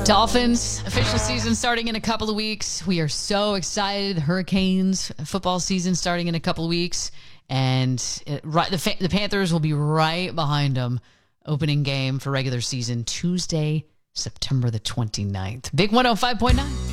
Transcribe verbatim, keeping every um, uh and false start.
Dolphins official season starting in a couple of weeks. We are so excited. Hurricanes football season starting in a couple of weeks, and it, right the the Panthers will be right behind them. Opening game for regular season Tuesday, September the twenty-ninth. Big one oh five point nine.